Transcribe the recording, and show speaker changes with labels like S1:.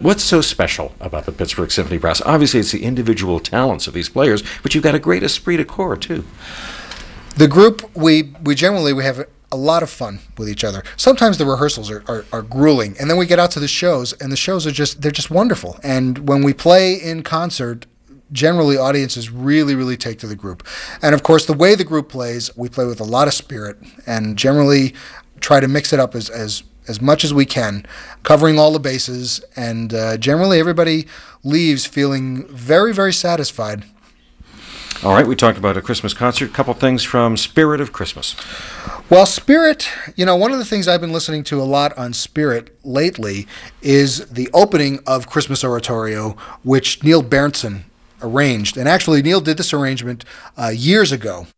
S1: What's so special about the Pittsburgh Symphony Brass? Obviously, it's the individual talents of these players, but you've got a great esprit de corps, too.
S2: The group, we generally have a lot of fun with each other. Sometimes the rehearsals are grueling, and then we get out to the shows, and the shows they're just wonderful. And when we play in concert, generally audiences really take to the group. And of course, the way the group plays, we play with a lot of spirit, and generally try to mix it up as much as we can, covering all the bases, and generally everybody leaves feeling very satisfied.
S1: All right, we talked about a Christmas concert. A couple things from Spirit of Christmas.
S2: Well, Spirit, one of the things I've been listening to a lot on Spirit lately is the opening of Christmas Oratorio, which Neil Berndsen arranged. And actually, Neil did this arrangement years ago.